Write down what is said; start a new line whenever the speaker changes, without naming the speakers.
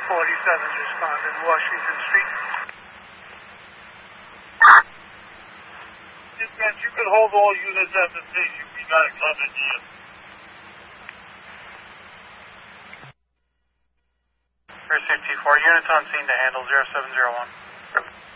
47 responded, Washington Street.
Dispatch, you can hold all units at the station. We got it covered here.
Air Safety 4, units on scene to handle 0701.